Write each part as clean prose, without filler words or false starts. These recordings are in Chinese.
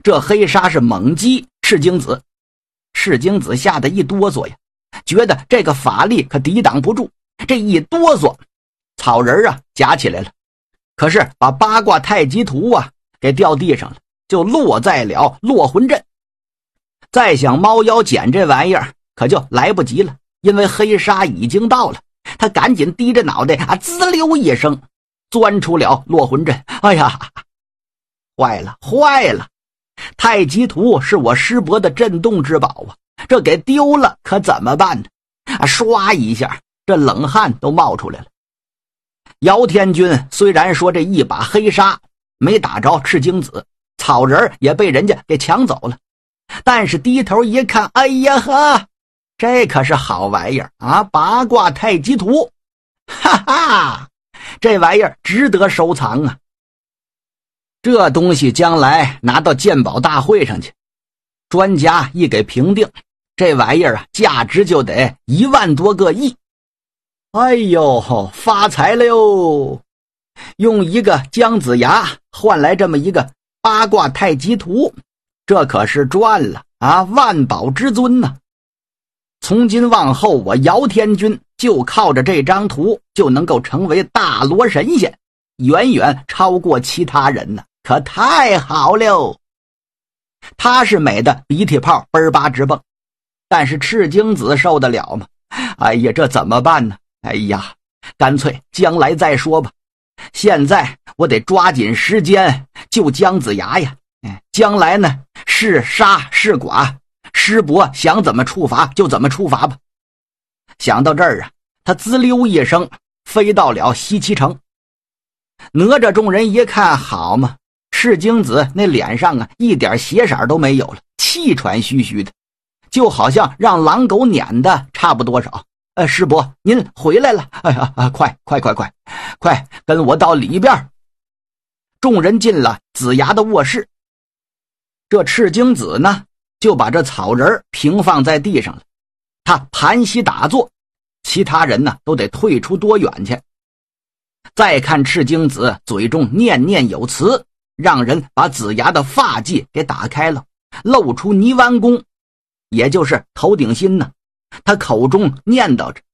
这黑纱是猛击赤精子，赤精子吓得一哆嗦呀，觉得这个法力可抵挡不住，这一哆嗦，草人啊夹起来了，可是把八卦太极图啊给掉地上了，就落在了落魂阵。再想猫妖捡这玩意儿可就来不及了，因为黑纱已经到了，他赶紧低着脑袋啊，滋溜一声钻出了落魂阵。哎呀，坏了坏了，太极图是我师伯的镇洞之宝啊，这给丢了可怎么办呢？啊，唰一下这冷汗都冒出来了。姚天军虽然说这一把黑纱没打着赤精子，草人也被人家给抢走了，但是低头一看，哎呀呵，这可是好玩意儿啊，八卦太极图，哈哈，这玩意儿值得收藏啊。这东西将来拿到鉴宝大会上去，专家一给评定，这玩意儿啊价值就得1万多个亿。哎呦，发财了哟！用一个姜子牙换来这么一个八卦太极图，这可是赚了啊，万宝之尊呢。从今往后，我姚天军就靠着这张图就能够成为大罗神仙，远远超过其他人呢，可太好了。他是美的鼻涕泡奔巴直蹦，但是赤精子受得了吗？哎呀，这怎么办呢？哎呀，干脆将来再说吧。现在我得抓紧时间救姜子牙呀！将来呢，是杀是剐，师伯想怎么处罚就怎么处罚吧。想到这儿啊，他滋溜一声飞到了西岐城。哪吒众人一看，好嘛，赤精子那脸上啊一点血色都没有了，气喘吁吁的，就好像让狼狗撵的差不多少。师伯您回来了，哎呀，快跟我到里边。众人进了子牙的卧室，这赤精子呢就把这草人平放在地上了，他盘膝打坐，其他人呢都得退出多远去。再看赤精子嘴中念念有词，让人把子牙的发髻给打开了，露出泥丸宫，也就是头顶心呢。他口中念叨着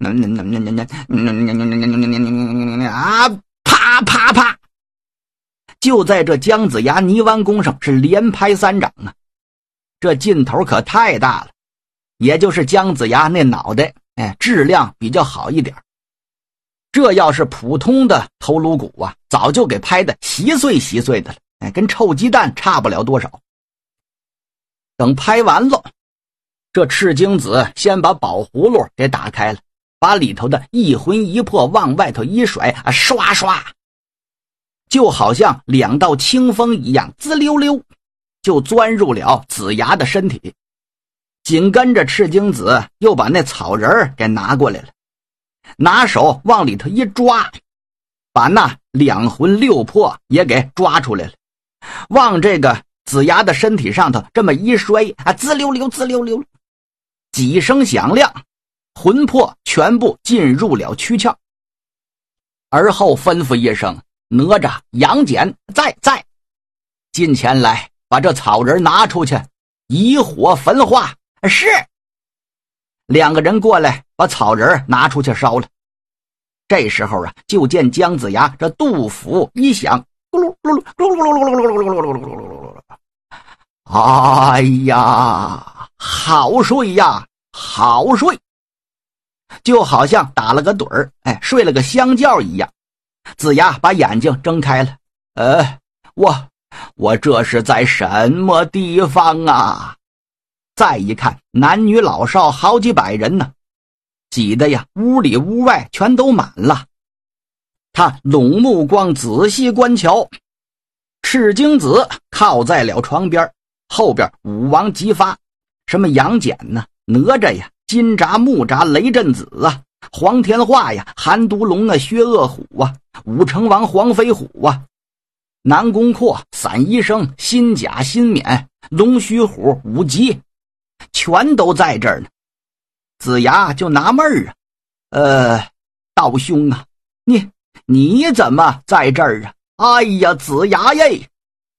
啊，啪啪啪，就在这姜子牙泥丸宫上是连拍3掌啊，这劲头可太大了。也就是姜子牙那脑袋质量比较好一点，这要是普通的头颅骨啊，早就给拍的稀碎稀碎的了，跟臭鸡蛋差不了多少。等拍完了，这赤精子先把宝葫芦给打开了，把里头的一魂一魄往外头一甩啊，刷刷，就好像2道清风一样，滋溜溜就钻入了子牙的身体。紧跟着赤精子又把那草人给拿过来了，拿手往里头一抓，把那2魂6魄也给抓出来了，往这个子牙的身体上头这么一摔啊，滋溜溜滋溜溜，几声响亮，魂魄全部进入了躯壳。而后吩咐一声，哪吒、杨戬在近前来，把这草人拿出去，以火焚化。是，2个人过来把草人拿出去烧了。这时候啊，就见姜子牙这肚腹一响，哎呀，好睡呀，好睡，就好像打了个盹儿，睡了个香觉一样。子牙把眼睛睁开了，我这是在什么地方啊？再一看，男女老少好几百人呢，挤得呀屋里屋外全都满了。他拢目光仔细观瞧，赤精子靠在了床边，后边武王姬发，什么杨戬呢，哪吒呀，金吒、木吒、雷震子啊，黄天化呀，韩独龙啊，薛恶虎啊，武成王黄飞虎啊，南宫阔、散医生、辛甲、辛勉、龙须虎、武吉，全都在这儿呢。子牙就纳闷啊，道兄啊，你怎么在这儿啊？哎呀，子牙耶，